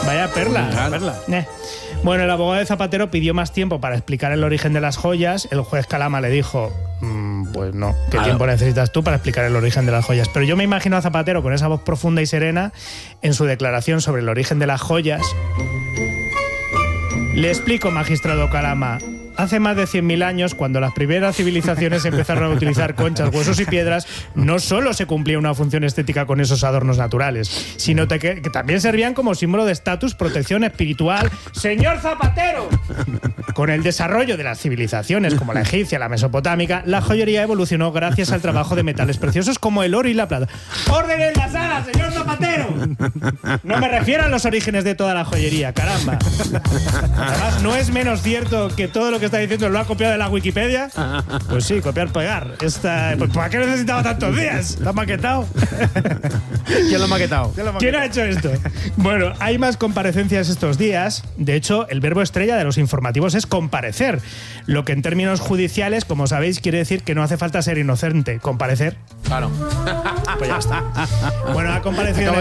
Vaya perla. Bueno, el abogado de Zapatero pidió más tiempo para explicar el origen de las joyas. El juez Calama le dijo, pues no, ¿qué tiempo necesitas tú para explicar el origen de las joyas? Pero yo me imagino a Zapatero con esa voz profunda y serena en su declaración sobre el origen de las joyas. Le explico, magistrado Calama. Hace más de 100.000 años, cuando las primeras civilizaciones empezaron a utilizar conchas, huesos y piedras, no solo se cumplía una función estética con esos adornos naturales, sino que también servían como símbolo de estatus, protección espiritual. ¡Señor Zapatero! Con el desarrollo de las civilizaciones como la egipcia, la mesopotámica, la joyería evolucionó gracias al trabajo de metales preciosos como el oro y la plata. ¡Orden en la sala, señor Zapatero! No me refiero a los orígenes de toda la joyería, caramba. Además, no es menos cierto que todo lo que está diciendo lo ha copiado de la Wikipedia. Pues sí, copiar, pegar. Pues ¿para qué necesitaba tantos días? ¿Lo ha maquetado? ¿Quién lo ha maquetado? ¿Quién ha hecho esto? Bueno, hay más comparecencias estos días. De hecho, el verbo estrella de los informativos es comparecer, lo que en términos judiciales, como sabéis, quiere decir que no hace falta ser inocente. Comparecer. Claro. Pues ya está. Bueno, ha comparecido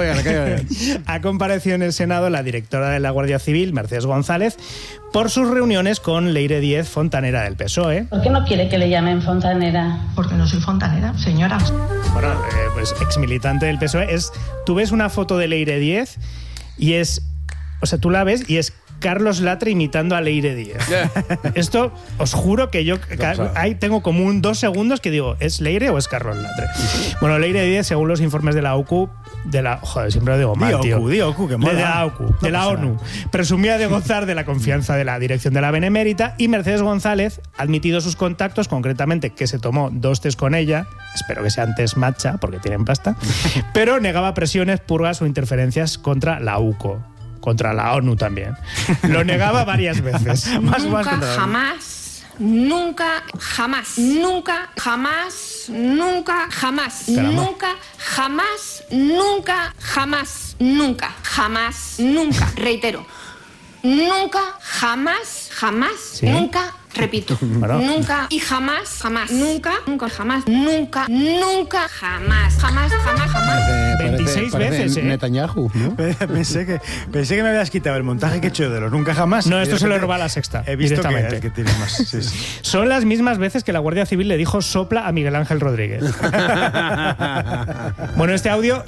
ha comparecido en el Senado la directora de la Guardia Civil, Mercedes González, por sus reuniones con Leire Díez, fontanera del PSOE. ¿Por qué no quiere que le llamen fontanera? Porque no soy fontanera, señora. Bueno, pues exmilitante del PSOE. Tú ves una foto de Leire Díez y es... O sea, tú la ves y es Carlos Latre imitando a Leire Díez. Esto, os juro que yo ahí tengo como 2 segundos que digo, ¿es Leire o es Carlos Latre? Bueno, Leire Díez, según los informes de la OCU, siempre lo digo mal, tío. Di OCU, que mola. De la OCU, de la ONU. Presumía de gozar de la confianza de la dirección de la Benemérita, y Mercedes González ha admitido sus contactos, concretamente que se tomó 2 tés con ella, espero que sean tés matcha, porque tienen pasta, pero negaba presiones, purgas o interferencias contra la UCO. Contra la ONU también. Lo negaba varias veces. Nunca, jamás, nunca, jamás, nunca, jamás, nunca, jamás, nunca, jamás, nunca, jamás, nunca, jamás, nunca, reitero, nunca, jamás, jamás, nunca. Repito, nunca y jamás, nunca, jamás, nunca, jamás, jamás. 26 veces, Netanyahu, ¿no? Pensé que me habías quitado el montaje que he hecho de los nunca jamás. No, esto se lo roba La Sexta. He visto directamente. que tiene más. Sí. Son las mismas veces que la Guardia Civil le dijo sopla a Miguel Ángel Rodríguez. Bueno, este audio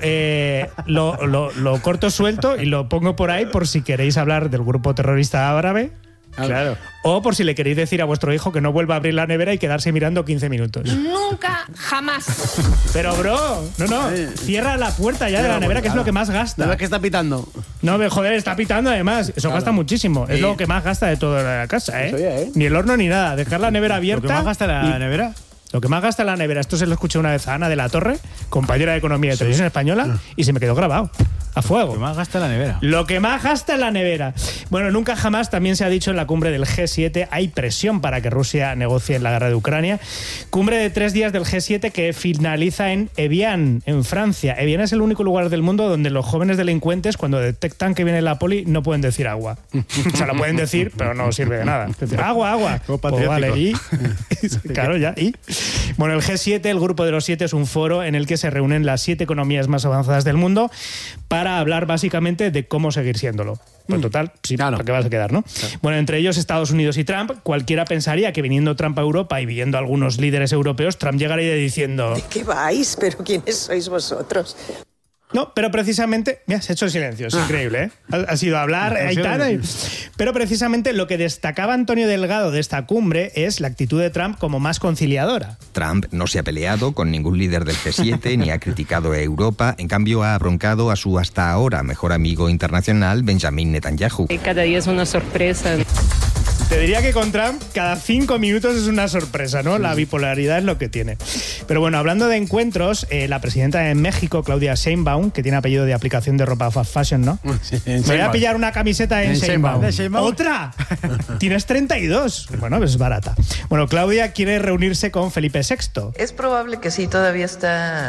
lo corto suelto y lo pongo por ahí por si queréis hablar del grupo terrorista árabe. Claro. O por si le queréis decir a vuestro hijo que no vuelva a abrir la nevera y quedarse mirando 15 minutos. Nunca, jamás. Pero, bro, no. Cierra la puerta ya de la nevera, que es lo que más gasta. ¿No ves que está pitando? No, joder, está pitando además. Eso gasta muchísimo. Sí. Es lo que más gasta de toda la casa, ¿eh? Eso ya, ¿eh? Ni el horno ni nada. Dejar la nevera abierta. ¿Lo que más gasta la nevera? Lo que más gasta la nevera. Esto se lo escuché una vez a Ana de la Torre, compañera de Economía de Televisión Española, y se me quedó grabado. A fuego. Lo que más gasta la nevera. Lo que más gasta en la nevera. Bueno, nunca jamás, también se ha dicho en la cumbre del G7, hay presión para que Rusia negocie en la guerra de Ucrania. Cumbre de 3 días del G7 que finaliza en Evian, en Francia. Evian es el único lugar del mundo donde los jóvenes delincuentes, cuando detectan que viene la poli, no pueden decir agua. O sea, lo pueden decir, pero no sirve de nada. Es decir, agua. Como pues vale, y... claro, ya, y... Bueno, el G7, el grupo de los 7, es un foro en el que se reúnen las 7 economías más avanzadas del mundo para hablar básicamente de cómo seguir siéndolo. Pues total, sí, claro. ¿Para qué vas a quedar, no? Claro. Bueno, entre ellos Estados Unidos y Trump. Cualquiera pensaría que viniendo Trump a Europa y viendo a algunos líderes europeos, Trump llegaría diciendo... ¿De qué vais? ¿Pero quiénes sois vosotros? No, pero precisamente... Mira, se ha hecho el silencio, es increíble, ¿eh? Ha sido hablar, Aitana... Pero precisamente lo que destacaba Antonio Delgado de esta cumbre es la actitud de Trump como más conciliadora. Trump no se ha peleado con ningún líder del G7 ni ha criticado a Europa, en cambio ha broncado a su hasta ahora mejor amigo internacional, Benjamin Netanyahu. Cada día es una sorpresa. Te diría que con Trump cada 5 minutos es una sorpresa, ¿no? La bipolaridad es lo que tiene. Pero bueno, hablando de encuentros, la presidenta de México, Claudia Sheinbaum, que tiene apellido de aplicación de ropa fast fashion, ¿no? Sí, me voy a pillar una camiseta en Sheinbaum. ¿Otra? Tienes 32. Bueno, pues es barata. Bueno, Claudia quiere reunirse con Felipe VI. Es probable que sí, todavía está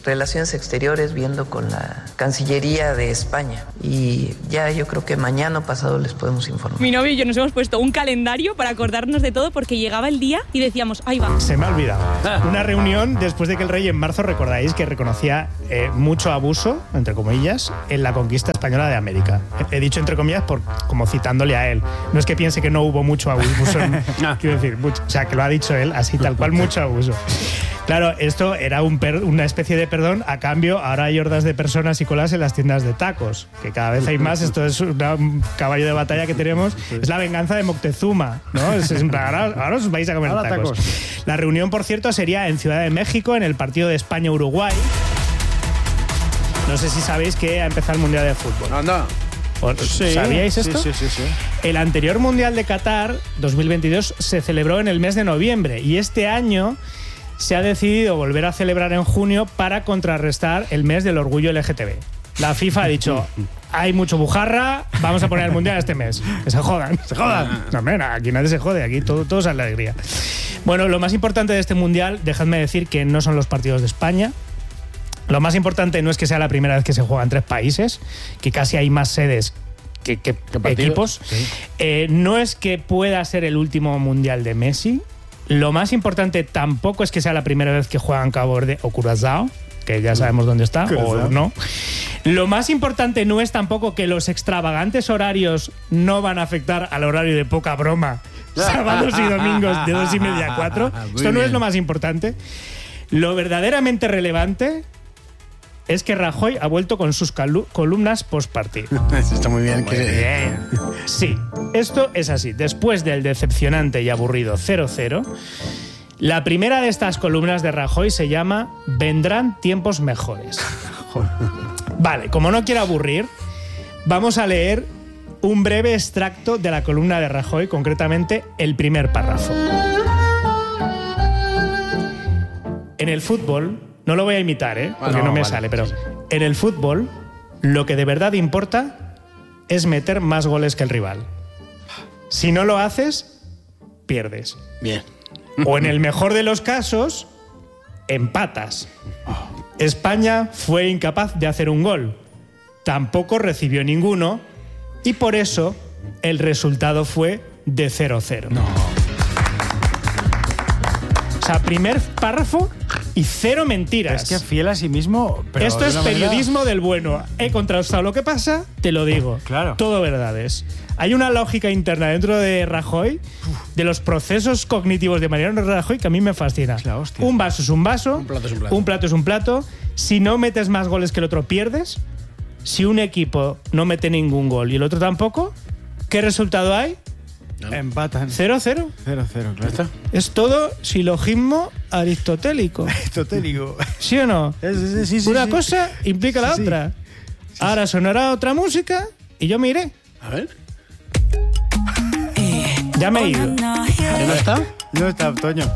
Relaciones Exteriores, viendo con la Cancillería de España. Y ya yo creo que mañana o pasado les podemos informar. Mi novio y yo nos hemos puesto un calendario para acordarnos de todo, porque llegaba el día y decíamos, ahí va. Se me ha olvidado. Una reunión después de que el rey en marzo, recordáis que reconocía mucho abuso, entre comillas, en la conquista española de América. He dicho entre comillas como citándole a él. No es que piense que no hubo mucho abuso. Quiero decir, o sea, que lo ha dicho él así tal cual, mucho abuso. Claro, esto era una especie de perdón. A cambio, ahora hay hordas de personas y colas en las tiendas de tacos, que cada vez hay más. Esto es un caballo de batalla que tenemos. Es la venganza de Moctezuma, ¿no? Ahora os vais a comer tacos. La reunión, por cierto, sería en Ciudad de México, en el partido de España-Uruguay. No sé si sabéis que ha empezado el Mundial de Fútbol. Anda. ¿Sabíais esto? Sí. El anterior Mundial de Qatar, 2022, se celebró en el mes de noviembre, y este año se ha decidido volver a celebrar en junio para contrarrestar el mes del orgullo LGTB. La FIFA ha dicho, hay mucho bujarra, vamos a poner el Mundial este mes. Que se jodan. ¡Se jodan! No, mira, aquí nadie se jode, aquí todo es alegría. Bueno, lo más importante de este Mundial, dejadme decir que no son los partidos de España. Lo más importante no es que sea la primera vez que se juega en 3 países, que casi hay más sedes que equipos. Sí. No es que pueda ser el último Mundial de Messi. Lo más importante tampoco es que sea la primera vez que juegan Cabo Verde o Curazao, que ya sabemos dónde está, o no. Lo más importante no es tampoco que los extravagantes horarios no van a afectar al horario de poca broma, sábados y domingos de 2:30 a 4. Esto no es lo más importante. Lo verdaderamente relevante es que Rajoy ha vuelto con sus columnas postpartido. Eso está muy bien. Sí, esto es así. Después del decepcionante y aburrido 0-0, la primera de estas columnas de Rajoy se llama Vendrán tiempos mejores. Vale, como no quiero aburrir, vamos a leer un breve extracto de la columna de Rajoy, concretamente el primer párrafo. En el fútbol, no lo voy a imitar, porque no me sale, pero en el fútbol lo que de verdad importa es meter más goles que el rival. Si no lo haces, pierdes. Bien. O en el mejor de los casos, empatas. España fue incapaz de hacer un gol. Tampoco recibió ninguno y por eso el resultado fue de 0-0. No. O sea, primer párrafo y 0 mentiras. Es que fiel a sí mismo. Pero esto es periodismo del bueno. He contrastado lo que pasa, te lo digo. Claro. Todo verdades. Hay una lógica interna dentro de Rajoy, de los procesos cognitivos de Mariano Rajoy, que a mí me fascina. Un vaso es un vaso, un plato es un plato. Un plato es un plato. Si no metes más goles que el otro, pierdes. Si un equipo no mete ningún gol y el otro tampoco, ¿qué resultado hay? Empatan. 0-0. 0-0, claro. Es todo silogismo aristotélico. Aristotélico. ¿Sí o no? Sí, Una cosa implica la otra. Ahora sonará otra música y yo me iré. A ver. Ya me he ido. ¿Ya no está? No está, Toño.